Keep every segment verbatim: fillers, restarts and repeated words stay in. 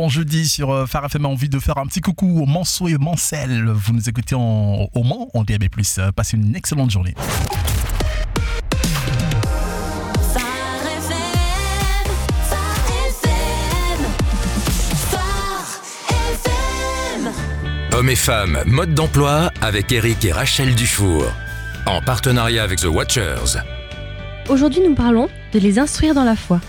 bon jeudi sur euh, Phare F M. Envie de faire un petit coucou aux Manceaux et Mancelles. Vous nous écoutez en, au Mans, en D A B plus. Euh, passez une excellente journée. Hommes et femmes, mode d'emploi avec Eric et Rachel Dufour. En partenariat avec The Watchers. Aujourd'hui, nous parlons de les instruire dans la foi.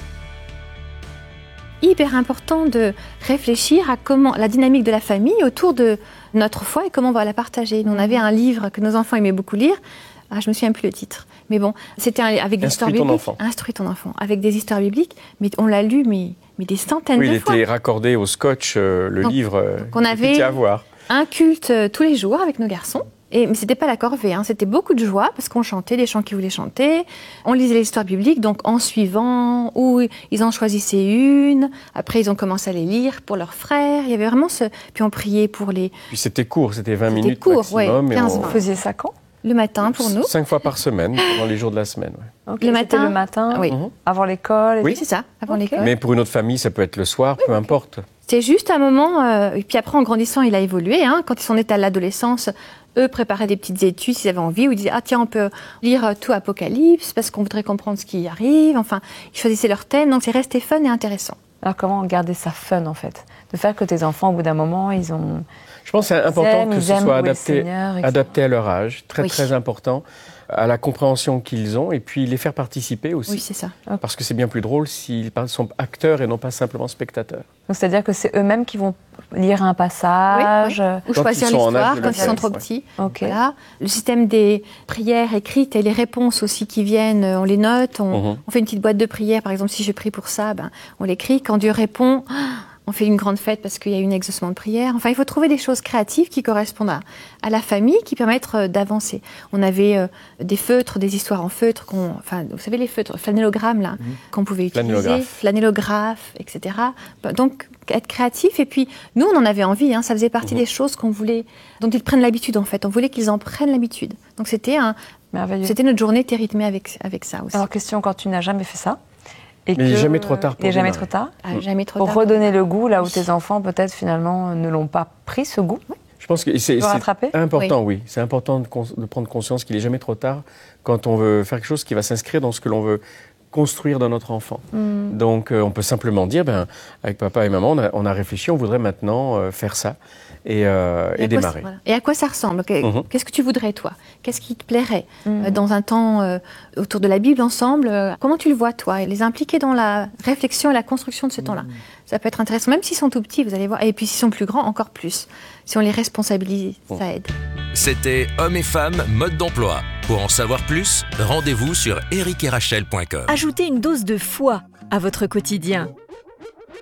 Hyper important de réfléchir à comment la dynamique de la famille autour de notre foi et comment on va la partager. Nous, on avait un livre que nos enfants aimaient beaucoup lire. Ah, je me souviens plus le titre. Mais bon, c'était un, avec des histoires bibliques. Enfant. Instruis ton enfant. Avec des histoires bibliques. Mais on l'a lu, mais, mais des centaines oui, de il fois. était raccordé au scotch, euh, le donc, livre. Euh, qu'on avait à voir. Un culte euh, tous les jours avec nos garçons. Et, mais c'était pas la corvée, hein, c'était beaucoup de joie parce qu'on chantait des chants qu'ils voulaient chanter. On lisait les histoires bibliques, donc en suivant, ou ils en choisissaient une. Après, ils ont commencé à les lire pour leurs frères. Il y avait vraiment ce. Puis on priait pour les. Puis c'était court, c'était vingt c'était minutes court, maximum. Ouais, quinze, on... vingt. Vous faisiez ça quand ? Le matin pour nous. Cinq fois par semaine, pendant les jours de la semaine. Ouais. Okay, le matin. le matin, oui. Mmh. Avant l'école. Oui, c'est ça, avant okay. l'école. Mais pour une autre famille, ça peut être le soir, oui, peu okay. importe. C'est juste un moment, euh, et puis après en grandissant, il a évolué. Hein, quand ils sont nés à l'adolescence, eux préparaient des petites études s'ils avaient envie, ou ils disaient ah tiens on peut lire tout Apocalypse parce qu'on voudrait comprendre ce qui arrive. Enfin, ils choisissaient leur thème, donc c'est resté fun et intéressant. Alors comment garder ça fun en fait, de faire que tes enfants au bout d'un moment ils ont. Je pense que c'est important aiment, que ce soit adapté, Seigneur, adapté à leur âge, très oui. très important, à la compréhension qu'ils ont, et puis les faire participer aussi. Oui, c'est ça. Parce que c'est bien plus drôle s'ils sont acteurs et non pas simplement spectateurs. Donc c'est-à-dire que c'est eux-mêmes qui vont lire un passage, oui, oui. ou quand choisir l'histoire quand ils faire, sont trop ouais. petits. Okay. Voilà. Le système des prières écrites et les réponses aussi qui viennent, on les note, on, mm-hmm. on fait une petite boîte de prières. Par exemple, si je prie pour ça, ben, on l'écrit. Quand Dieu répond, on fait une grande fête parce qu'il y a eu un exaucement de prière. Enfin, il faut trouver des choses créatives qui correspondent à, à la famille, qui permettent euh, d'avancer. On avait euh, des feutres, des histoires en feutre, qu'on, enfin, vous savez les feutres, flanellogrammes là, mmh. qu'on pouvait utiliser, flanellographe, flanellographe, et cetera. Donc, être créatif. Et puis, nous, on en avait envie. Hein, ça faisait partie mmh. des choses qu'on voulait, dont ils prennent l'habitude en fait. On voulait qu'ils en prennent l'habitude. Donc, c'était un, merveilleux. C'était notre journée était rythmée avec avec ça aussi. Alors, question, quand tu n'as jamais fait ça. Et mais il n'est jamais trop tard pour Il n'est jamais démarrer. trop tard. Ah, jamais trop pour tard. redonner le goût là où tes enfants peut-être finalement ne l'ont pas pris ce goût. Oui. Je pense que c'est, c'est important, oui. oui. C'est important de, cons- de prendre conscience qu'il n'est jamais trop tard quand on veut faire quelque chose qui va s'inscrire dans ce que l'on veut construire dans notre enfant. Mm. Donc euh, on peut simplement dire, ben, avec papa et maman, on a, on a réfléchi, on voudrait maintenant euh, faire ça et, euh, et, et démarrer. Voilà. Et à quoi ça ressemble ? mm-hmm. Qu'est-ce que tu voudrais toi ? Qu'est-ce qui te plairait mm. euh, dans un temps euh, autour de la Bible ensemble euh, Comment tu le vois toi ? Et les impliquer dans la réflexion et la construction de ce mm. temps-là. Ça peut être intéressant, même s'ils sont tout petits, vous allez voir. Et puis s'ils sont plus grands, encore plus. Si on les responsabilise, mm. ça aide. C'était Hommes et femmes, mode d'emploi. Pour en savoir plus, rendez-vous sur eric et rachel point com. Ajoutez une dose de foi à votre quotidien.